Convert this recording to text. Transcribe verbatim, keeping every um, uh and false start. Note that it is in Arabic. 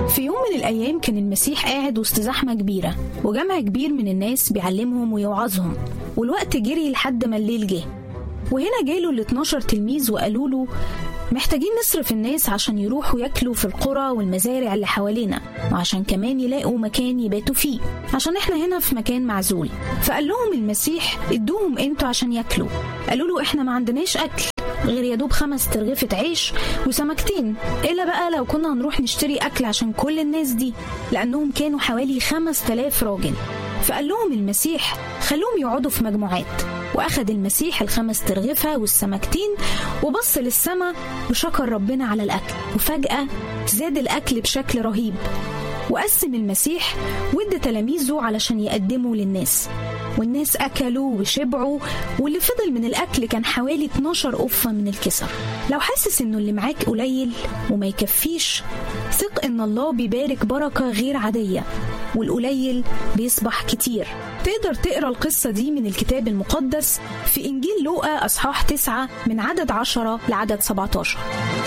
في يوم من الأيام كان المسيح قاعد وسط زحمة كبيرة وجمع كبير من الناس بيعلمهم ويوعظهم، والوقت جري لحد ما الليل جه. وهنا جاله ال اتناشر تلميذ وقالوا له محتاجين نصرف الناس عشان يروحوا ياكلوا في القرى والمزارع اللي حوالينا، وعشان كمان يلاقوا مكان يباتوا فيه، عشان احنا هنا في مكان معزول. فقال لهم المسيح ادوهم انتوا عشان ياكلوا. قالوا له احنا ما عندناش اكل غير يدوب خمس ترغيفة عيش وسمكتين، إلا بقى لو كنا هنروح نشتري أكل عشان كل الناس دي، لأنهم كانوا حوالي خمس تلاف راجل. فقال لهم المسيح خلوهم يقعدوا في مجموعات. وأخذ المسيح الخمس ترغفة والسمكتين وبص للسماء وشكر ربنا على الأكل، وفجأة زاد الأكل بشكل رهيب. وقسم المسيح وادى تلاميذه علشان يقدموا للناس، والناس أكلوا وشبعوا، واللي فضل من الأكل كان حوالي اتناشر قفة من الكسر. لو حاسس إنه اللي معاك قليل وما يكفيش، ثق إن الله بيبارك بركة غير عادية، والقليل بيصبح كتير. تقدر تقرأ القصة دي من الكتاب المقدس في إنجيل لوقا أصحاح تسعة من عدد عشرة لعدد سبعتاشر.